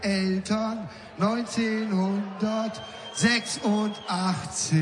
Eltern 1986.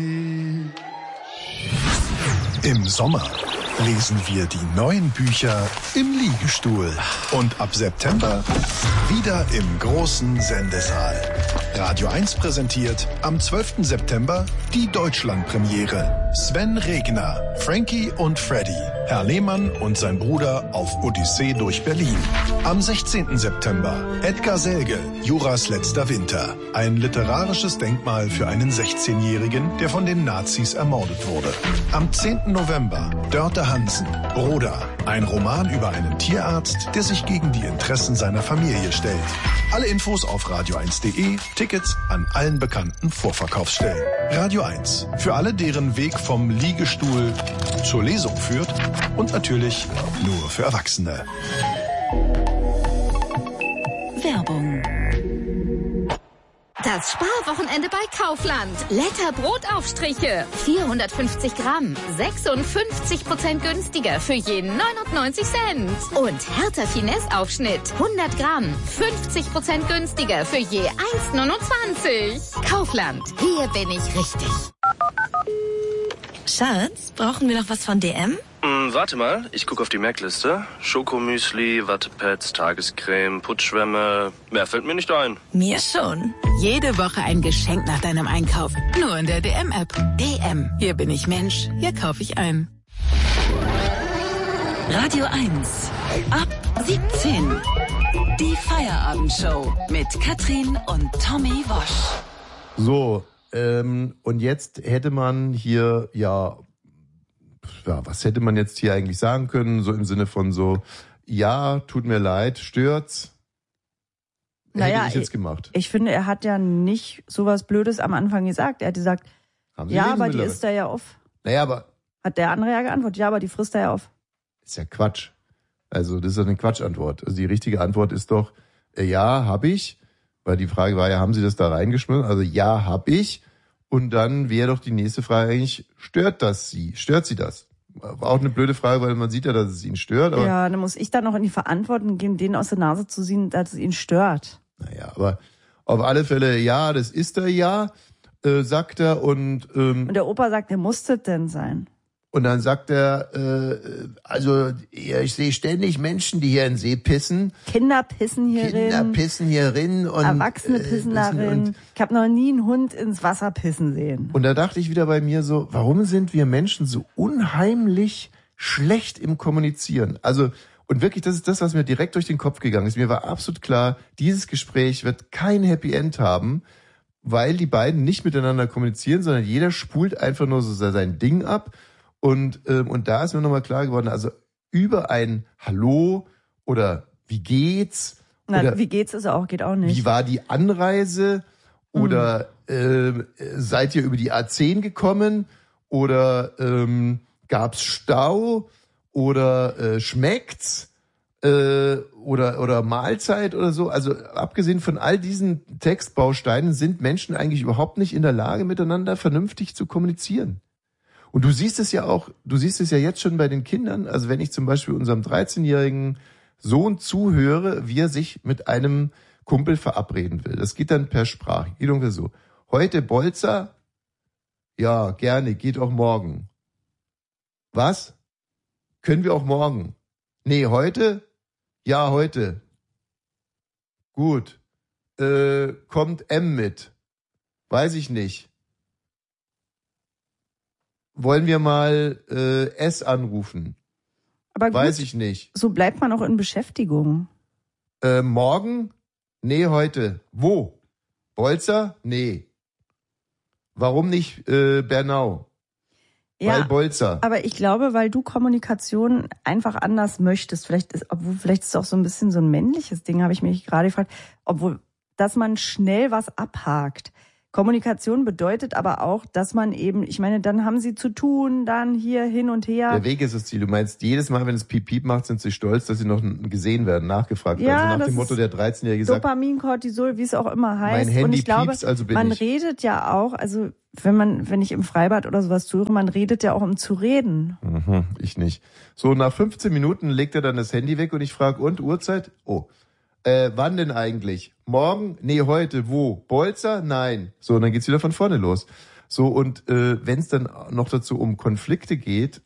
Im Sommer lesen wir die neuen Bücher im Liegestuhl. Und ab September wieder im großen Sendesaal. Radio 1 präsentiert am 12. September die Deutschlandpremiere. Sven Regner, Frankie und Freddy, Herr Lehmann und sein Bruder auf Odyssee durch Berlin. Am 16. September Edgar Selge, Juras letzter Winter. Ein literarisches Denkmal für einen 16-Jährigen, der von den Nazis ermordet wurde. Am 10. November Dörte Hansen, Broder. Ein Roman über einen Tierarzt, der sich gegen die Interessen seiner Familie stellt. Alle Infos auf radio1.de, Tickets an allen bekannten Vorverkaufsstellen. Radio 1, für alle, deren Weg vom Liegestuhl zur Lesung führt und natürlich nur für Erwachsene. Werbung. Das Sparwochenende bei Kaufland. Letter Brotaufstriche. 450 Gramm. 56% günstiger für je 99 Cent. Und Hertha Finesse Aufschnitt. 100 Gramm. 50% günstiger für je 1,29. Kaufland. Hier bin ich richtig. Schatz, brauchen wir noch was von DM? Warte mal, ich gucke auf die Merkliste. Schokomüsli, Wattepads, Tagescreme, Putzschwämme. Mehr fällt mir nicht ein. Mir schon. Jede Woche ein Geschenk nach deinem Einkauf. Nur in der DM-App. DM. Hier bin ich Mensch. Hier kaufe ich ein. Radio 1. Ab 17. Die Feierabendshow mit Katrin und Tommy Wosch. So, und jetzt hätte man hier, ja, was hätte man jetzt hier eigentlich sagen können? So im Sinne von so, ja, tut mir leid, stört's? Hätte ich jetzt gemacht. Ich finde, er hat ja nicht sowas Blödes am Anfang gesagt. Er hat gesagt, ja, aber die isst er ja auf. Naja, aber... Hat der andere ja geantwortet, ja, aber die frisst er ja auf. Ist ja Quatsch. Also das ist ja eine Quatschantwort. Also die richtige Antwort ist doch, ja, hab ich. Weil die Frage war ja, haben Sie das da reingeschmissen? Also ja, hab ich. Und dann wäre doch die nächste Frage eigentlich, stört Sie das? War auch eine blöde Frage, weil man sieht ja, dass es ihn stört. Aber ja, dann muss ich da noch in die Verantwortung gehen, denen aus der Nase zu ziehen, dass es ihn stört. Naja, aber auf alle Fälle, ja, das ist er ja, sagt er. Und der Opa sagt, muss das denn sein? Und dann sagt er, also ich sehe ständig Menschen, die hier in den See pissen. Kinder pissen hierin. Und Erwachsene pissen darin. Ich habe noch nie einen Hund ins Wasser pissen sehen. Und da dachte ich wieder bei mir so, warum sind wir Menschen so unheimlich schlecht im Kommunizieren? Also, und wirklich, das ist das, was mir direkt durch den Kopf gegangen ist. Mir war absolut klar, dieses Gespräch wird kein Happy End haben, weil die beiden nicht miteinander kommunizieren, sondern jeder spult einfach nur so sein Ding ab. Und da ist mir nochmal klar geworden, also über ein Hallo oder wie geht's? Oder wie geht's ist auch, geht auch nicht. Wie war die Anreise? Oder seid ihr über die A10 gekommen? Oder gab's Stau? Oder schmeckt's? Oder Mahlzeit oder so. Also abgesehen von all diesen Textbausteinen sind Menschen eigentlich überhaupt nicht in der Lage, miteinander vernünftig zu kommunizieren. Und du siehst es ja jetzt schon bei den Kindern, also wenn ich zum Beispiel unserem 13-jährigen Sohn zuhöre, wie er sich mit einem Kumpel verabreden will. Das geht dann per Sprache. Geht ungefähr so. Heute Bolzer? Ja, gerne, geht auch morgen. Was? Können wir auch morgen? Nee, heute? Ja, heute. Gut. Kommt M mit? Weiß ich nicht. Wollen wir mal S anrufen? Aber gut, weiß ich nicht. So bleibt man auch in Beschäftigung. Morgen? Nee, heute. Wo? Bolzer? Nee. Warum nicht Bernau? Ja, weil Bolzer. Aber ich glaube, weil du Kommunikation einfach anders möchtest. Vielleicht ist es auch so ein bisschen so ein männliches Ding, habe ich mich gerade gefragt. Dass man schnell was abhakt. Kommunikation bedeutet aber auch, dass man eben, ich meine, dann haben sie zu tun, dann hier hin und her. Der Weg ist das Ziel. Du meinst, jedes Mal, wenn es Piep Piep macht, sind sie stolz, dass sie noch gesehen werden, nachgefragt werden. Ja, also nach dem Motto, der 13-Jährige sagt, Dopamin, Cortisol, wie es auch immer heißt. mein Handy und ich glaube, piepst, also bin man ich. redet ja auch, also wenn ich im Freibad oder sowas zuhöre, man redet ja auch, um zu reden. Ich nicht. So, nach 15 Minuten legt er dann das Handy weg und ich frage, und Uhrzeit? Oh, Wann denn eigentlich? Morgen? Nee, heute. Wo? Bolzer? Nein. So, und dann geht's wieder von vorne los. So, und wenn es dann noch dazu um Konflikte geht,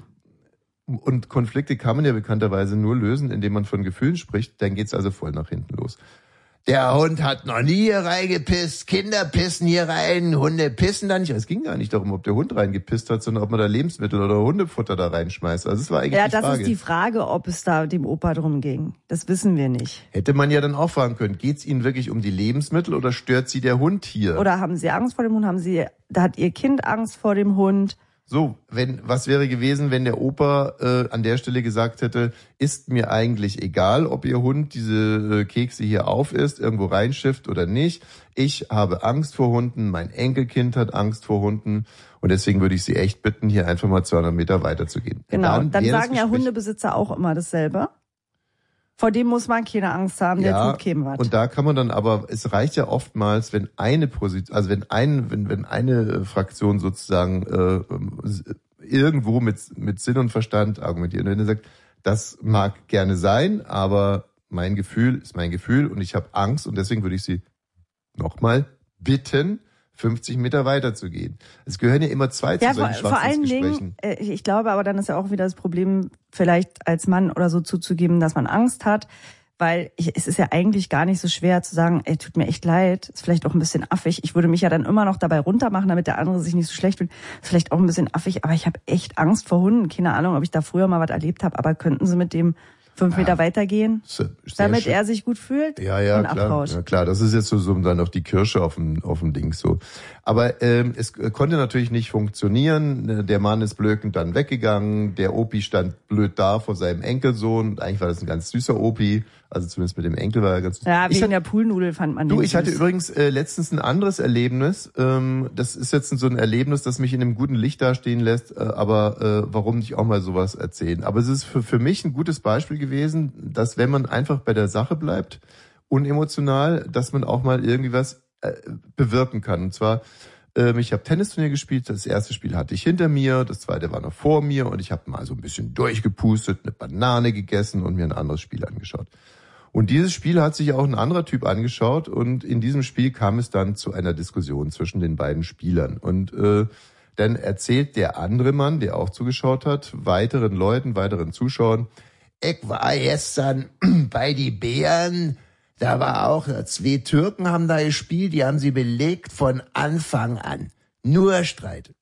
und Konflikte kann man ja bekannterweise nur lösen, indem man von Gefühlen spricht, dann geht's also voll nach hinten los. Der Hund hat noch nie hier reingepisst, Kinder pissen hier rein, Hunde pissen da nicht. Es ging gar nicht darum, ob der Hund reingepisst hat, sondern ob man da Lebensmittel oder Hundefutter da reinschmeißt. Also es war eigentlich die Frage. Ja, das ist die Frage, ob es da dem Opa drum ging. Das wissen wir nicht. Hätte man ja dann auch fragen können, geht's Ihnen wirklich um die Lebensmittel oder stört Sie der Hund hier? Oder haben Sie Angst vor dem Hund? Da hat Ihr Kind Angst vor dem Hund? So, was wäre gewesen, wenn der Opa an der Stelle gesagt hätte, ist mir eigentlich egal, ob Ihr Hund diese Kekse hier aufisst, irgendwo reinschifft oder nicht. Ich habe Angst vor Hunden, mein Enkelkind hat Angst vor Hunden und deswegen würde ich Sie echt bitten, hier einfach mal 200 Meter weiterzugehen. Genau, dann sagen ja Hundebesitzer auch immer dasselbe. Vor dem muss man keine Angst haben, der tut keinem was. Und da kann man dann aber, es reicht ja oftmals, wenn eine Position, also wenn eine Fraktion sozusagen irgendwo mit Sinn und Verstand argumentiert. Und wenn er sagt, das mag gerne sein, aber mein Gefühl ist mein Gefühl und ich habe Angst und deswegen würde ich Sie nochmal bitten, 50 Meter weiter zu gehen. Es gehören ja immer zwei zu solchen Schwachsinnsgesprächen. Vor allen Dingen, ich glaube aber dann ist ja auch wieder das Problem, vielleicht als Mann oder so zuzugeben, dass man Angst hat, weil es ist ja eigentlich gar nicht so schwer zu sagen, ey, tut mir echt leid, ist vielleicht auch ein bisschen affig. Ich würde mich ja dann immer noch dabei runtermachen, damit der andere sich nicht so schlecht fühlt. Ist vielleicht auch ein bisschen affig, aber ich habe echt Angst vor Hunden. Keine Ahnung, ob ich da früher mal was erlebt habe, aber könnten Sie mit dem 5 Meter weitergehen, damit er sich gut fühlt und klar. abhaut. Ja, klar, das ist jetzt so dann auf die Kirsche auf dem Ding so. Aber es konnte natürlich nicht funktionieren. Der Mann ist blökend dann weggegangen. Der Opi stand blöd da vor seinem Enkelsohn. Eigentlich war das ein ganz süßer Opi. Also zumindest mit dem Enkel war er ganz süß. Ja, wegen der Poolnudel fand man den Ich hatte übrigens letztens ein anderes Erlebnis. Das ist jetzt so ein Erlebnis, das mich in einem guten Licht dastehen lässt. Aber warum nicht auch mal sowas erzählen? Aber es ist für mich ein gutes Beispiel gewesen, dass wenn man einfach bei der Sache bleibt, unemotional, dass man auch mal irgendwie was bewirken kann. Und zwar, ich habe Tennisturnier gespielt, das erste Spiel hatte ich hinter mir, das zweite war noch vor mir und ich habe mal so ein bisschen durchgepustet, eine Banane gegessen und mir ein anderes Spiel angeschaut. Und dieses Spiel hat sich auch ein anderer Typ angeschaut und in diesem Spiel kam es dann zu einer Diskussion zwischen den beiden Spielern. Und dann erzählt der andere Mann, der auch zugeschaut hat, weiteren Leuten, weiteren Zuschauern, ich war gestern bei die Bären, da war auch 2 Türken haben da gespielt, die haben sie belegt von Anfang an. Nur Streit.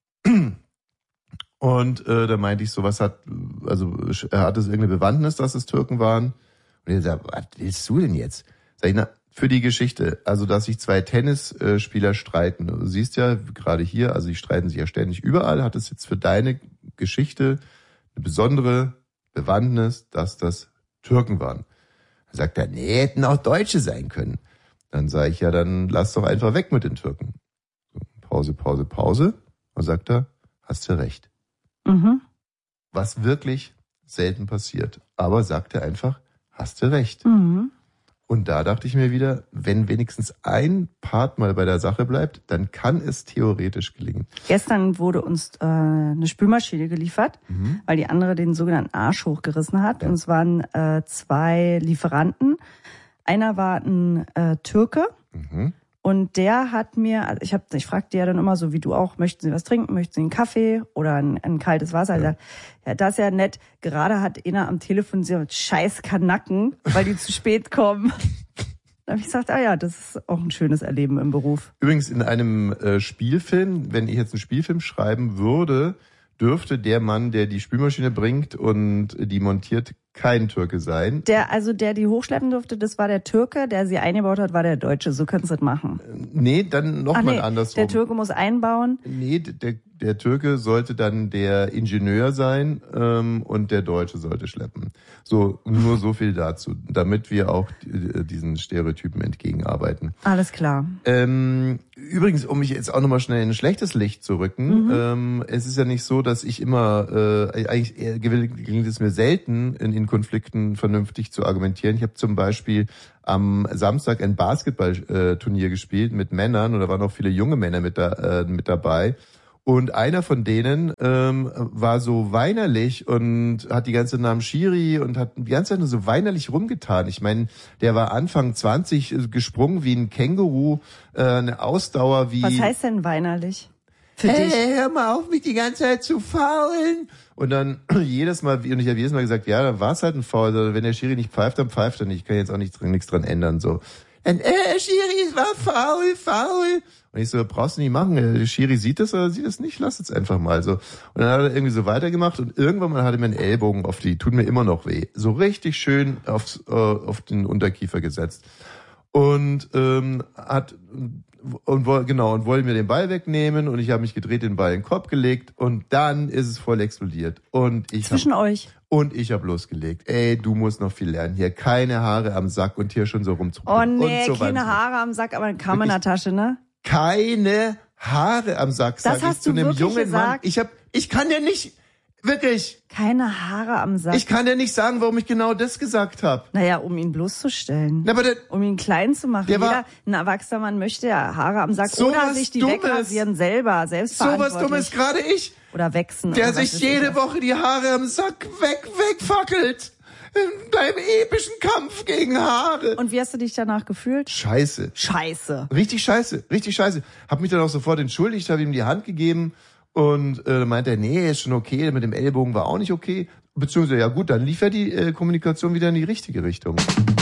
Und da meinte ich so, hat es irgendeine Bewandtnis, dass es Türken waren? Und er sagt, was willst du denn jetzt? Sag ich, für die Geschichte, also dass sich 2 Tennisspieler streiten. Du siehst ja, gerade hier, also die streiten sich ja ständig überall, hat es jetzt für deine Geschichte eine besondere Bewandtnis, dass das Türken waren. Dann sagt er, nee, hätten auch Deutsche sein können. Dann sage ich, ja, dann lass doch einfach weg mit den Türken. So, Pause. Und sagt er, hast du recht. Mhm. Was wirklich selten passiert. Aber sagt er einfach, hast du recht. Mhm. Und da dachte ich mir wieder, wenn wenigstens ein Part mal bei der Sache bleibt, dann kann es theoretisch gelingen. Gestern wurde uns eine Spülmaschine geliefert, weil die andere den sogenannten Arsch hochgerissen hat. Ja. Und es waren 2 Lieferanten. Einer war ein Türke. Und der hat mir, also ich fragte ja dann immer so wie du auch, möchten Sie was trinken, möchten Sie einen Kaffee oder ein kaltes Wasser? Ja. Ja, das ist ja nett. Gerade hat einer am Telefon so scheiß Kanacken, weil die zu spät kommen. Da habe ich gesagt, das ist auch ein schönes Erleben im Beruf. Übrigens in einem Spielfilm, wenn ich jetzt einen Spielfilm schreiben würde, dürfte der Mann, der die Spülmaschine bringt und die montiert, kein Türke sein. Der die hochschleppen durfte, das war der Türke, der sie eingebaut hat, war der Deutsche. So könntest du das machen. Nee, dann nochmal andersrum. Der Türke muss einbauen. Nee, der Türke sollte dann der Ingenieur sein und der Deutsche sollte schleppen. So, nur so viel dazu, damit wir auch diesen Stereotypen entgegenarbeiten. Alles klar. Übrigens, um mich jetzt auch nochmal schnell in ein schlechtes Licht zu rücken, es ist ja nicht so, dass ich immer, eigentlich gelingt es mir selten, in Konflikten vernünftig zu argumentieren. Ich habe zum Beispiel am Samstag ein Basketballturnier gespielt mit Männern und da waren auch viele junge Männer mit dabei. Und einer von denen war so weinerlich und hat die ganze Zeit nach dem Schiri und hat die ganze Zeit nur so weinerlich rumgetan. Ich meine, der war Anfang 20, gesprungen wie ein Känguru, eine Ausdauer wie... Was heißt denn weinerlich? Für dich? Hey, hör mal auf, mich die ganze Zeit zu faulen. Und dann jedes Mal, und ich habe jedes Mal gesagt, ja, dann war es halt ein Foul. Also, wenn der Schiri nicht pfeift, dann pfeift er nicht. Ich kann jetzt auch nichts dran ändern. So. Dann, Schiri, es war faul. Und ich so, brauchst du nicht machen. Der Schiri sieht das oder sieht das nicht? Lass es einfach mal so. Und dann hat er irgendwie so weitergemacht und irgendwann mal hat er mir einen Ellbogen tut mir immer noch weh. So richtig schön auf den Unterkiefer gesetzt. Und wollte mir den Ball wegnehmen und ich habe mich gedreht, den Ball in den Kopf gelegt und dann ist es voll explodiert. Zwischen euch. Und ich habe losgelegt. Ey, du musst noch viel lernen. Hier keine Haare am Sack und hier schon so rumzuprobieren. Oh nee, und so keine Haare am Sack, aber eine Kammer in der Tasche, ne? Keine Haare am Sack, sag ich zu einem jungen Mann. Ich kann dir nicht, wirklich. Keine Haare am Sack. Ich kann dir nicht sagen, warum ich genau das gesagt habe. Naja, um ihn bloßzustellen. Na, aber um ihn klein zu machen. Ein erwachsener Mann möchte ja Haare am Sack so oder sich die wegrasieren selber, selbstverantwortlich. So was Dummes, gerade ich. Oder wechseln. Der sich jede Woche die Haare am Sack wegfackelt. In deinem epischen Kampf gegen Haare. Und wie hast du dich danach gefühlt? Scheiße. Richtig scheiße. Hab mich dann auch sofort entschuldigt, habe ihm die Hand gegeben und meinte er, nee, ist schon okay, mit dem Ellbogen war auch nicht okay. Beziehungsweise, ja gut, dann lief ja die Kommunikation wieder in die richtige Richtung.